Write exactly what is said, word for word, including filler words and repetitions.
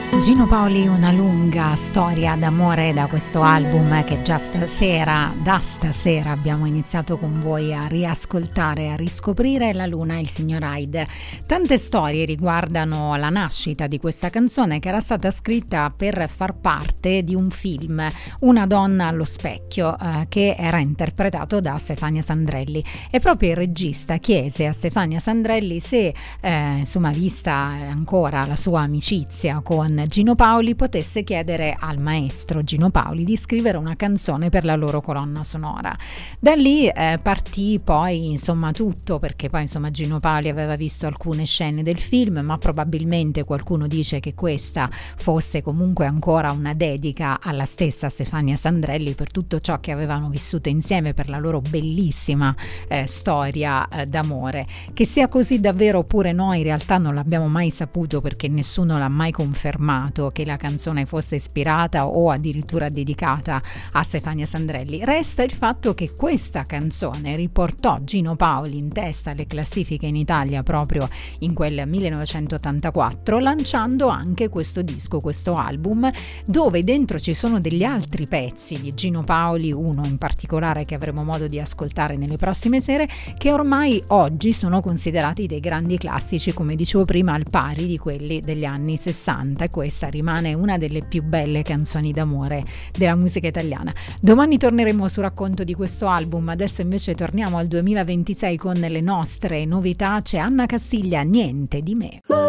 Gino Paoli, una lunga storia d'amore da questo album che già stasera, da stasera abbiamo iniziato con voi a riascoltare, a riscoprire. La luna e il signor Hyde. Tante storie riguardano la nascita di questa canzone, che era stata scritta per far parte di un film, Una donna allo specchio, eh, che era interpretato da Stefania Sandrelli, e proprio il regista chiese a Stefania Sandrelli se eh, insomma, vista ancora la sua amicizia con Gino Paoli, potesse chiedere al maestro Gino Paoli di scrivere una canzone per la loro colonna sonora. Da lì eh, partì poi insomma tutto, perché poi insomma Gino Paoli aveva visto alcune scene del film, ma probabilmente qualcuno dice che questa fosse comunque ancora una dedica alla stessa Stefania Sandrelli per tutto ciò che avevano vissuto insieme, per la loro bellissima eh, storia eh, d'amore. Che sia così davvero oppure no, in realtà non l'abbiamo mai saputo, perché nessuno l'ha mai confermato che la canzone fosse ispirata o addirittura dedicata a Stefania Sandrelli. Resta il fatto che questa canzone riportò Gino Paoli in testa alle classifiche in Italia proprio in quel millenovecentottantaquattro, lanciando anche questo disco, questo album, dove dentro ci sono degli altri pezzi di Gino Paoli, uno in particolare che avremo modo di ascoltare nelle prossime sere, che ormai oggi sono considerati dei grandi classici, come dicevo prima, al pari di quelli degli anni sessanta. E questa rimane una delle più belle canzoni d'amore della musica italiana. Domani torneremo sul racconto di questo album, adesso invece torniamo al duemilaventisei con le nostre novità. C'è Anna Castiglia, Niente di me.